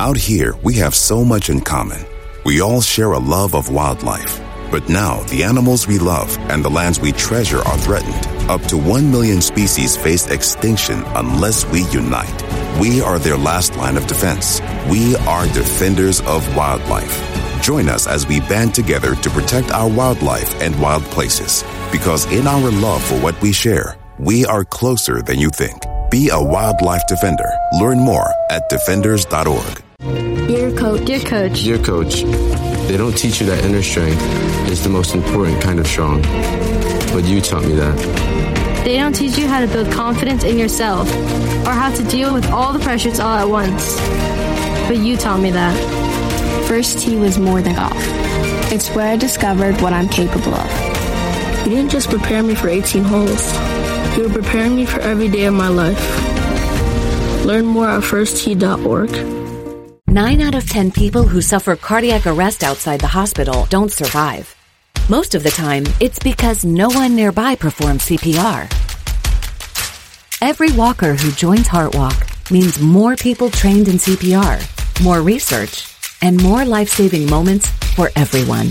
Out here, we have so much in common. We all share a love of wildlife. But now, the animals we love and the lands we treasure are threatened. Up to 1 million species face extinction unless we unite. We are their last line of defense. We are defenders of wildlife. Join us as we band together to protect our wildlife and wild places. Because in our love for what we share, we are closer than you think. Be a wildlife defender. Learn more at defenders.org. Dear Coach. Dear Coach. Dear Coach, they don't teach you that inner strength is the most important kind of strong. But you taught me that. They don't teach you how to build confidence in yourself or how to deal with all the pressures all at once. But you taught me that. First tee was more than golf. It's where I discovered what I'm capable of. You didn't just prepare me for 18 holes. You were preparing me for every day of my life. Learn more at firsttee.org. 9 out of 10 people who suffer cardiac arrest outside the hospital don't survive. Most of the time, it's because no one nearby performs CPR. Every walker who joins HeartWalk means more people trained in CPR, more research, and more life-saving moments for everyone.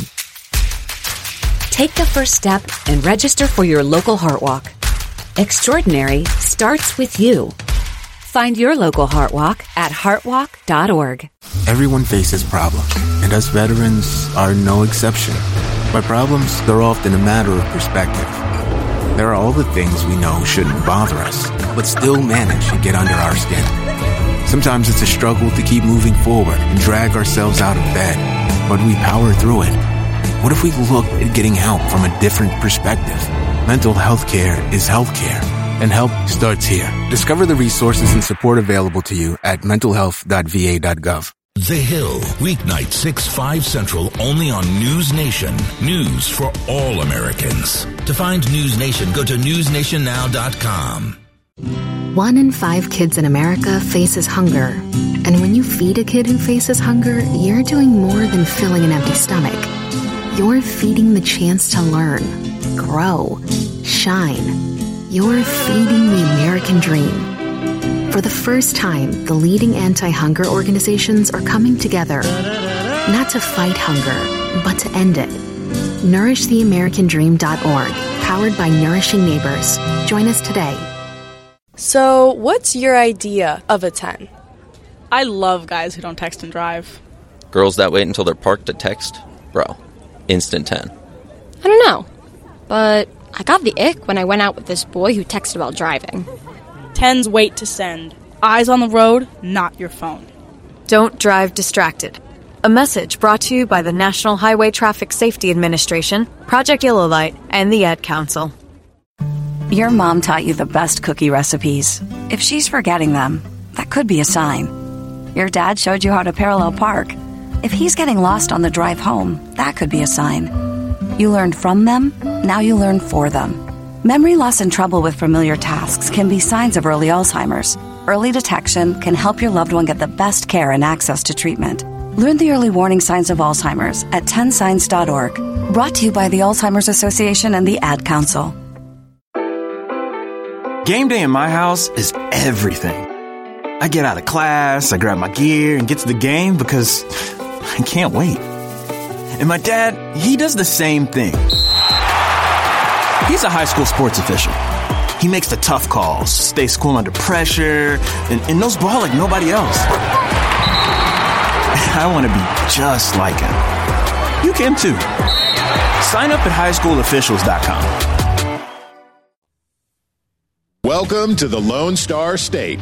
Take the first step and register for your local HeartWalk. Extraordinary starts with you. Find your local HeartWalk at heartwalk.org. Everyone faces problems, and us veterans are no exception. By problems, they're often a matter of perspective. There are all the things we know shouldn't bother us, but still manage to get under our skin. Sometimes it's a struggle to keep moving forward and drag ourselves out of bed, but we power through it. What if we looked at getting help from a different perspective? Mental health care is health care, and help starts here. Discover the resources and support available to you at mentalhealth.va.gov. The Hill, weeknight 6-5 Central, only on News Nation. News for all Americans. To find News Nation, go to newsnationnow.com. 1 in 5 kids in America faces hunger. And when you feed a kid who faces hunger, you're doing more than filling an empty stomach. You're feeding the chance to learn, grow, shine. You're feeding the American dream. For the first time, the leading anti-hunger organizations are coming together, not to fight hunger, but to end it. NourishTheAmericanDream.org, powered by Nourishing Neighbors. Join us today. So, what's your idea of a 10? I love guys who don't text and drive. Girls that wait until they're parked to text? Bro, instant 10. I don't know, but I got the ick when I went out with this boy who texted while driving. 10s wait to send. Eyes on the road, not your phone. Don't drive distracted. A message brought to you by the National Highway Traffic Safety Administration, Project Yellow Light, and the Ad Council. Your mom taught you the best cookie recipes. If she's forgetting them, that could be a sign. Your dad showed you how to parallel park. If he's getting lost on the drive home, that could be a sign. You learned from them, now you learn for them. Memory loss and trouble with familiar tasks can be signs of early Alzheimer's. Early detection can help your loved one get the best care and access to treatment. Learn the early warning signs of Alzheimer's at 10signs.org. Brought to you by the Alzheimer's Association and the Ad Council. Game day in my house is everything. I get out of class, I grab my gear, and get to the game because I can't wait. And my dad, he does the same thing. He's a high school sports official. He makes the tough calls, stays cool under pressure, and knows ball like nobody else. I want to be just like him. You can too. Sign up at highschoolofficials.com. Welcome to the Lone Star State.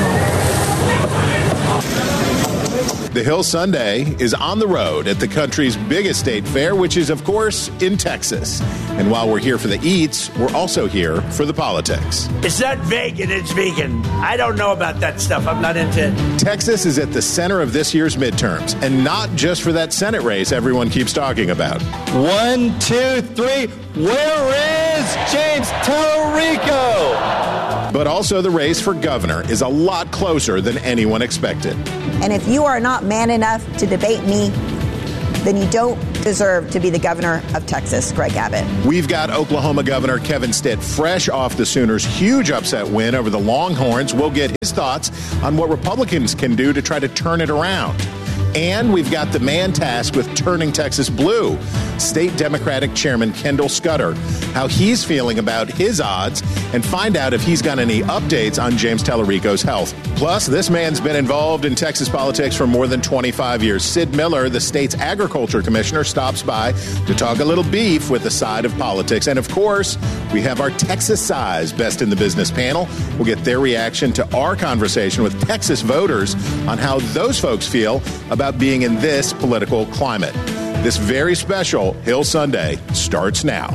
The Hill Sunday is on the road at the country's biggest state fair, which is, of course, in Texas. And while we're here for the eats, we're also here for the politics. It's not vegan, it's vegan. I don't know about that stuff. I'm not into it. Texas is at the center of this year's midterms, and not just for that Senate race everyone keeps talking about. 1, 2, 3. Where is James Tallarico? But also the race for governor is a lot closer than anyone expected. And if you are not man enough to debate me, then you don't deserve to be the governor of Texas, Greg Abbott. We've got Oklahoma Governor Kevin Stitt fresh off the Sooners' huge upset win over the Longhorns. We'll get his thoughts on what Republicans can do to try to turn it around. And we've got the man tasked with turning Texas blue, State Democratic Chairman Kendall Scudder, how he's feeling about his odds, and find out if he's got any updates on James Tallarico's health. Plus, this man's been involved in Texas politics for more than 25 years. Sid Miller, the state's agriculture commissioner, stops by to talk a little beef with the side of politics. And of course, we have our Texas Size Best in the Business panel. We'll get their reaction to our conversation with Texas voters on how those folks feel about being in this political climate. This very special Hill Sunday starts now.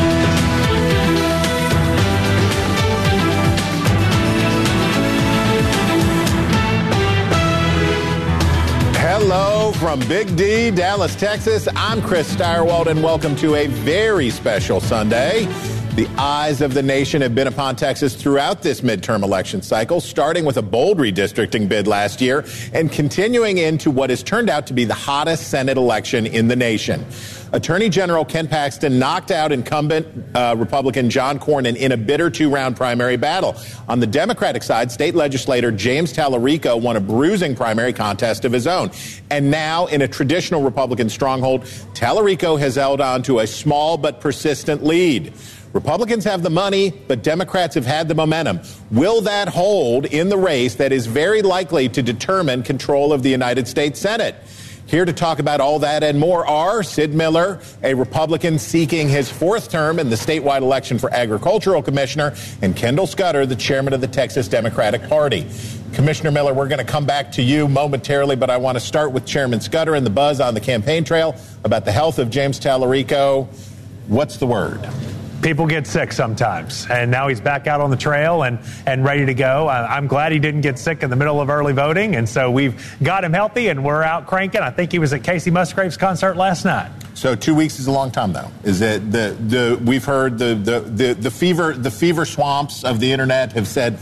Hello from Big D, Dallas, Texas. I'm Chris Steyerwalt, and welcome to a very special Sunday. The eyes of the nation have been upon Texas throughout this midterm election cycle, starting with a bold redistricting bid last year and continuing into what has turned out to be the hottest Senate election in the nation. Attorney General Ken Paxton knocked out incumbent Republican John Cornyn in a bitter two-round primary battle. On the Democratic side, state legislator James Tallarico won a bruising primary contest of his own. And now, in a traditional Republican stronghold, Tallarico has held on to a small but persistent lead. Republicans have the money, but Democrats have had the momentum. Will that hold in the race that is very likely to determine control of the United States Senate? Here to talk about all that and more are Sid Miller, a Republican seeking his fourth term in the statewide election for agricultural commissioner, and Kendall Scudder, the chairman of the Texas Democratic Party. Commissioner Miller, we're going to come back to you momentarily, but I want to start with Chairman Scudder and the buzz on the campaign trail about the health of James Tallarico. What's the word? People get sick sometimes, and now he's back out on the trail and ready to go. I'm glad he didn't get sick in the middle of early voting, and so we've got him healthy, and we're out cranking. I think he was at Casey Musgrave's concert last night. So 2 weeks is a long time, though. Is it we've heard the fever swamps of the internet have said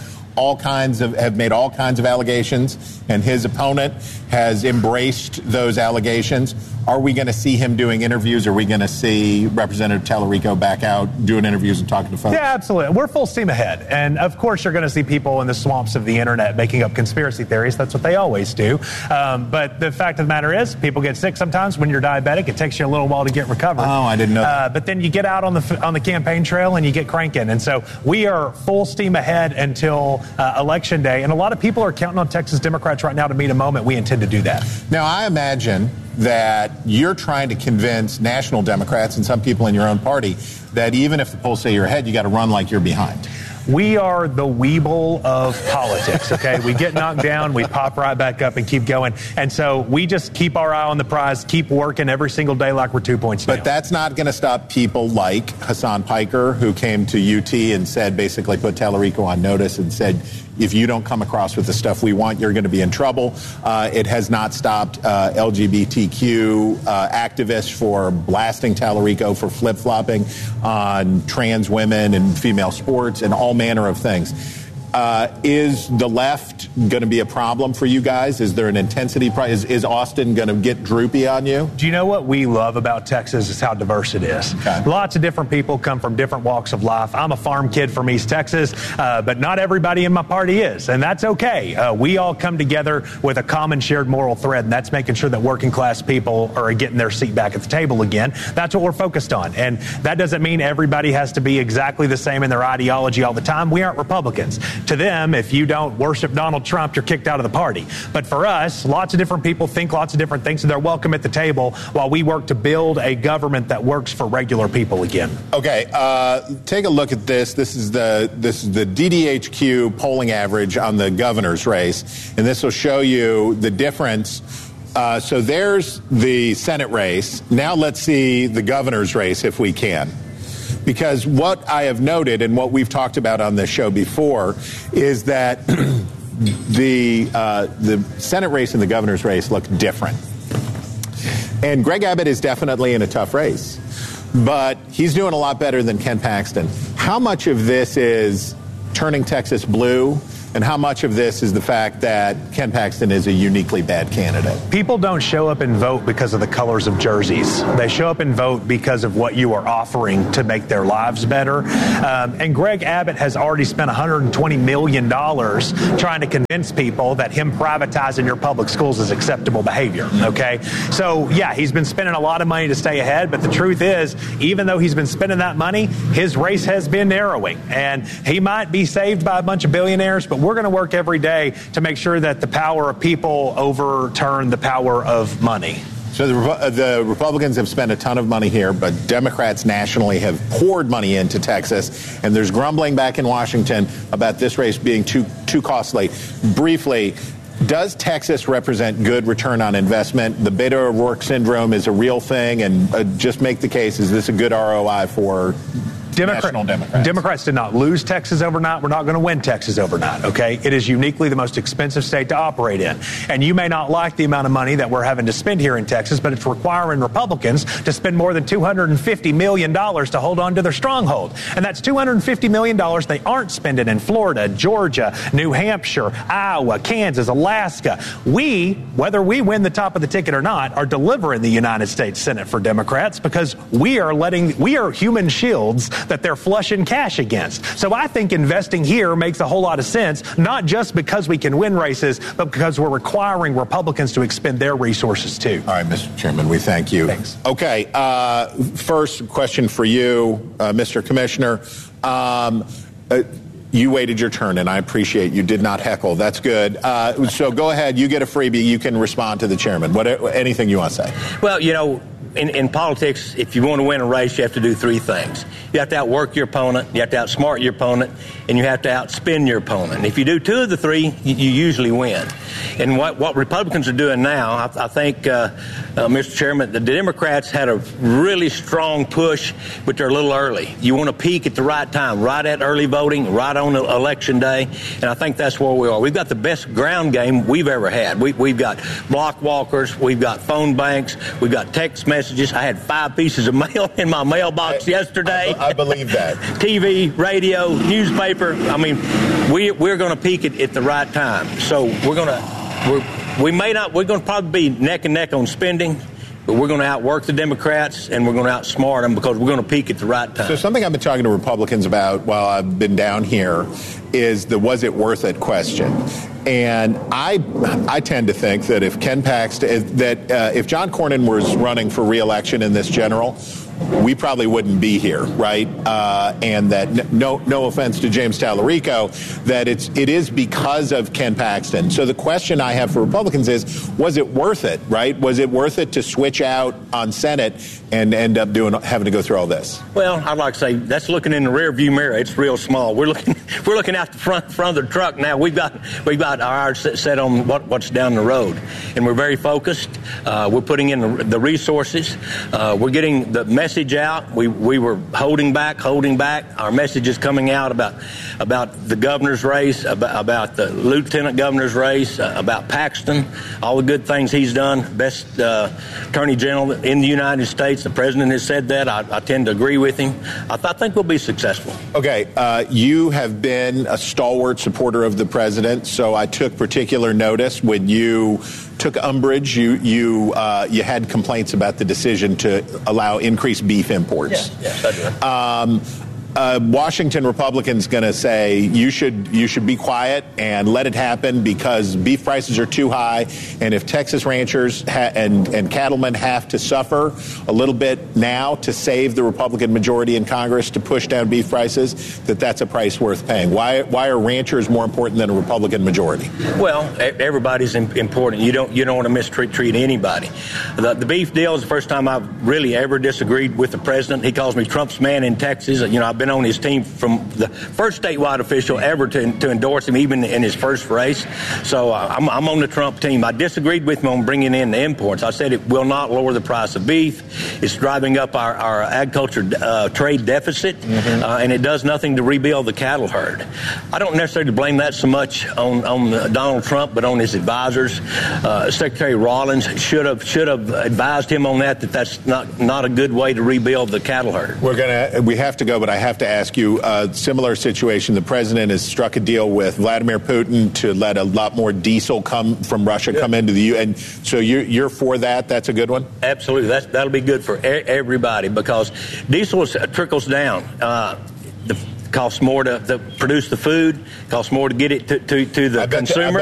have made all kinds of allegations, and his opponent has embraced those allegations. Are we going to see him doing interviews? Are we going to see Representative Tallarico back out doing interviews and talking to folks? Yeah, absolutely. We're full steam ahead. And, of course, you're going to see people in the swamps of the internet making up conspiracy theories. That's what they always do. But the fact of the matter is, people get sick sometimes. When you're diabetic, it takes you a little while to get recovered. Oh, I didn't know that. But then you get out on the campaign trail and you get cranking. And so we are full steam ahead until Election Day. And a lot of people are counting on Texas Democrats right now to meet a moment. We intend to do that. Now, I imagine that you're trying to convince national Democrats and some people in your own party that even if the polls say you're ahead, you got to run like you're behind. We are the Weeble of politics, okay? We get knocked down, we pop right back up and keep going. And so we just keep our eye on the prize, keep working every single day like we're 2 points down. But that's not going to stop people like Hassan Piker, who came to UT and said, basically put Tallarico on notice and said, if you don't come across with the stuff we want, you're going to be in trouble. It has not stopped LGBTQ activists for blasting Tallarico for flip-flopping on trans women and female sports and all manner of things. Is the left going to be a problem for you guys? Is there an intensity? Is Austin going to get droopy on you? Do you know what we love about Texas is how diverse it is. Okay. Lots of different people come from different walks of life. I'm a farm kid from East Texas, but not everybody in my party is, and that's okay. We all come together with a common shared moral thread, and that's making sure that working class people are getting their seat back at the table again. That's what we're focused on, and that doesn't mean everybody has to be exactly the same in their ideology all the time. We aren't Republicans. To them, if you don't worship Donald Trump, you're kicked out of the party. But for us, lots of different people think lots of different things, and they're welcome at the table while we work to build a government that works for regular people again. Okay, take a look at this. This is the DDHQ polling average on the governor's race, and this will show you the difference. So there's the Senate race. Now let's see the governor's race if we can. Because what I have noted and what we've talked about on this show before is that the Senate race and the governor's race look different. And Greg Abbott is definitely in a tough race, but he's doing a lot better than Ken Paxton. How much of this is turning Texas blue and how much of this is the fact that Ken Paxton is a uniquely bad candidate? People don't show up and vote because of the colors of jerseys. They show up and vote because of what you are offering to make their lives better. And Greg Abbott has already spent $120 million trying to convince people that him privatizing your public schools is acceptable behavior, okay? So, yeah, he's been spending a lot of money to stay ahead, but the truth is, even though he's been spending that money, his race has been narrowing. And he might be saved by a bunch of billionaires, but we're going to work every day to make sure that the power of people overturn the power of money. So the Republicans have spent a ton of money here, but Democrats nationally have poured money into Texas, and there's grumbling back in Washington about this race being too costly. Briefly, does Texas represent good return on investment? The Beto O'Rourke syndrome is a real thing, and just make the case, is this a good ROI for national Democrats? Democrats did not lose Texas overnight. We're not going to win Texas overnight, okay? It is uniquely the most expensive state to operate in. And you may not like the amount of money that we're having to spend here in Texas, but it's requiring Republicans to spend more than $250 million to hold on to their stronghold. And that's $250 million they aren't spending in Florida, Georgia, New Hampshire, Iowa, Kansas, Alaska. We, whether we win the top of the ticket or not, are delivering the United States Senate for Democrats because we are human shields that they're flushing cash against. So I think investing here makes a whole lot of sense, not just because we can win races, but because we're requiring Republicans to expend their resources too. All right, Mr. Chairman, we thank you. Thanks. Okay, first question for you, Mr. Commissioner. You waited your turn, and I appreciate you did not heckle. That's good. So go ahead. You get a freebie. You can respond to the chairman. Anything you want to say. Well, you know, in politics, if you want to win a race, you have to do three things. You have to outwork your opponent, you have to outsmart your opponent, and you have to outspin your opponent. And if you do two of the three, you usually win. And what Republicans are doing now, I think, Mr. Chairman, the Democrats had a really strong push, but they're a little early. You want to peak at the right time, right at early voting, right on election day, and I think that's where we are. We've got the best ground game we've ever had. We've got block walkers, we've got phone banks, we've got text messages. I had 5 pieces of mail in my mailbox yesterday. I believe that. TV, radio, newspaper. I mean, we're going to peak it at the right time. So we're going to probably be neck and neck on spending, but we're going to outwork the Democrats and we're going to outsmart them because we're going to peak at the right time. So something I've been talking to Republicans about while I've been down here is the was it worth it question. And I tend to think that if Ken Paxton, if John Cornyn was running for re-election in this general, we probably wouldn't be here, right? And that no offense to James Tallarico, that it is because of Ken Paxton. So the question I have for Republicans is, was it worth it, right? Was it worth it to switch out on Senate and end up having to go through all this? Well, I'd like to say that's looking in the rear view mirror. It's real small. We're looking out the front of the truck now. We've got our eyes set on what's down the road, and we're very focused. We're putting in the resources. We're getting the message out. We were holding back. Our message is coming out about the governor's race, about the lieutenant governor's race, about Paxton, all the good things he's done. Best attorney general in the United States. The president has said that. I tend to agree with him. I think we'll be successful. Okay, you have been a stalwart supporter of the president, so I took particular notice when you took umbrage. You had complaints about the decision to allow increased beef imports. Yes, I do. Washington Republicans going to say you should be quiet and let it happen because beef prices are too high, and if Texas ranchers and cattlemen have to suffer a little bit now to save the Republican majority in Congress to push down beef prices, that's a price worth paying. Why are ranchers more important than a Republican majority? Well, everybody's important. You don't want to mistreat anybody. The beef deal is the first time I've really ever disagreed with the president. He calls me Trump's man in Texas. I've been on his team from the first statewide official ever to endorse him, even in his first race. So I'm on the Trump team. I disagreed with him on bringing in the imports. I said it will not lower the price of beef. It's driving up our agriculture trade deficit, and it does nothing to rebuild the cattle herd. I don't necessarily blame that so much on Donald Trump, but on his advisors. Secretary Rawlins should have advised him on that's not a good way to rebuild the cattle herd. We have to go, but I have have to ask you, similar situation. The president has struck a deal with Vladimir Putin to let a lot more diesel come from Russia come into the U.S. And so you're for that? That's a good one? Absolutely. That'll be good for everybody because diesel trickles down. Costs more to produce the food, costs more to get it to the consumer.